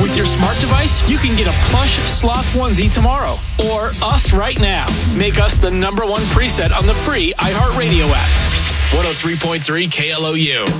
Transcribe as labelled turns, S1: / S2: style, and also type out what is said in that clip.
S1: With your smart device, you can get a plush sloth onesie tomorrow. Or us right now. Make us the #1 preset on the free iHeartRadio app.
S2: 103.3 KLOU.